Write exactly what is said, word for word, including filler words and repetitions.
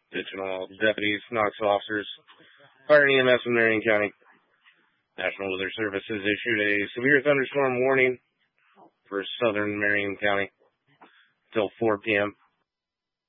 Attention all deputies, Knoxville officers, fire and E M S in Marion County. National Weather Service has issued a severe thunderstorm warning for southern Marion County until four p.m.